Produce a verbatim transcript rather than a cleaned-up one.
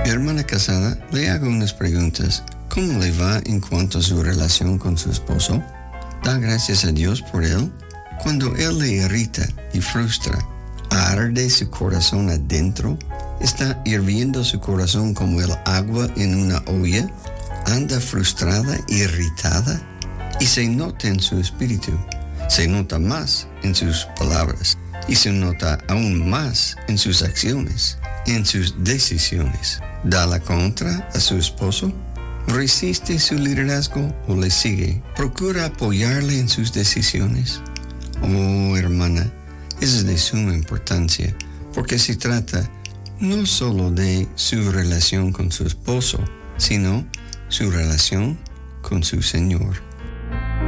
Hermana casada, le hago unas preguntas. ¿Cómo le va en cuanto a su relación con su esposo? ¿Da gracias a Dios por él? Cuando él le irrita y frustra, ¿arde su corazón adentro? ¿Está hirviendo su corazón como el agua en una olla? ¿Anda frustrada, irritada? Y se nota en su espíritu, se nota más en sus palabras y se nota aún más en sus acciones, en sus decisiones. ¿Da la contra a su esposo? ¿Resiste su liderazgo o le sigue? ¿Procura apoyarle en sus decisiones? Oh, hermana, eso es de suma importancia, porque se trata no solo de su relación con su esposo, sino su relación con su Señor.